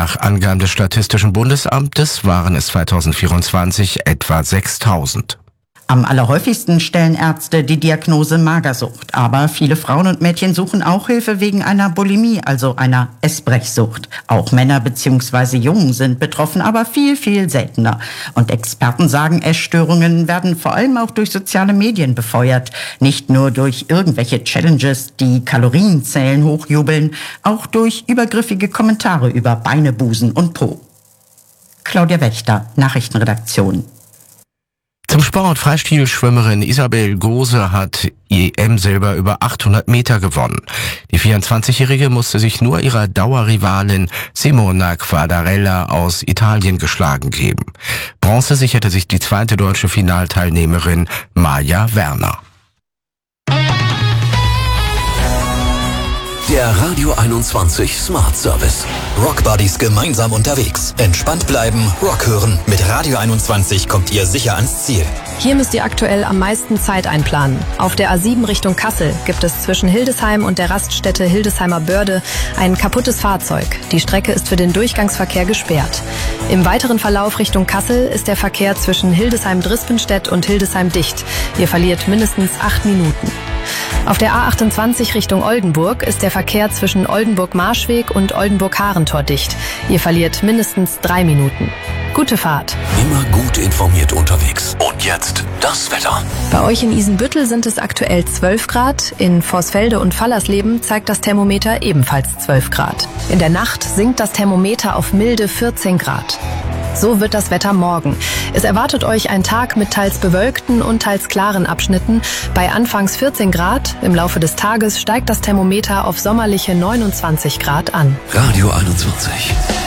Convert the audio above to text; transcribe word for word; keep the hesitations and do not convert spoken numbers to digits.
Nach Angaben des Statistischen Bundesamtes waren es zweitausendvierundzwanzig etwa sechstausend. Am allerhäufigsten stellen Ärzte die Diagnose Magersucht. Aber viele Frauen und Mädchen suchen auch Hilfe wegen einer Bulimie, also einer Essbrechsucht. Auch Männer bzw. Jungen sind betroffen, aber viel, viel seltener. Und Experten sagen, Essstörungen werden vor allem auch durch soziale Medien befeuert. Nicht nur durch irgendwelche Challenges, die Kalorienzählen hochjubeln, auch durch übergriffige Kommentare über Beine, Busen und Po. Claudia Wächter, Nachrichtenredaktion. Zum Sport. Freistilschwimmerin Isabel Gose hat E M-Silber über achthundert Meter gewonnen. Die vierundzwanzigjährige musste sich nur ihrer Dauerrivalin Simona Quadarella aus Italien geschlagen geben. Bronze sicherte sich die zweite deutsche Finalteilnehmerin Maja Werner. Der Radio einundzwanzig Smart Service. Rock Buddies gemeinsam unterwegs. Entspannt bleiben, Rock hören. Mit Radio einundzwanzig kommt ihr sicher ans Ziel. Hier müsst ihr aktuell am meisten Zeit einplanen. Auf der A sieben Richtung Kassel gibt es zwischen Hildesheim und der Raststätte Hildesheimer Börde ein kaputtes Fahrzeug. Die Strecke ist für den Durchgangsverkehr gesperrt. Im weiteren Verlauf Richtung Kassel ist der Verkehr zwischen Hildesheim-Drispenstedt und Hildesheim dicht. Ihr verliert mindestens acht Minuten. Auf der A achtundzwanzig Richtung Oldenburg ist der Verkehr zwischen Oldenburg-Marschweg und Oldenburg-Harentor dicht. Ihr verliert mindestens drei Minuten. Gute Fahrt. Immer gut informiert unterwegs. Und jetzt das Wetter. Bei euch in Isenbüttel sind es aktuell zwölf Grad. In Vorsfelde und Fallersleben zeigt das Thermometer ebenfalls zwölf Grad. In der Nacht sinkt das Thermometer auf milde vierzehn Grad. So wird das Wetter morgen. Es erwartet euch ein Tag mit teils bewölkten und teils klaren Abschnitten. Bei anfangs vierzehn Grad, im Laufe des Tages steigt das Thermometer auf sommerliche neunundzwanzig Grad an. Radio einundzwanzig.